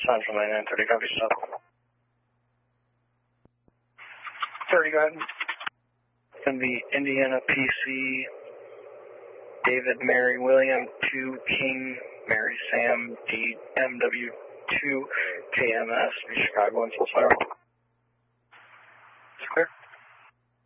Central 9930, copy, stop. 30, go ahead. It's going to be Indiana PC, David Mary William 2 King Mary Sam DMW 2 KMS, Chicago until 5.